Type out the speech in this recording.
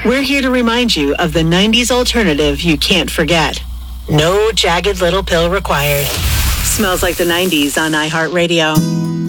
We're here to remind you of the 90s alternative you can't forget. No jagged little pill required. Smells Like the 90s on iHeartRadio.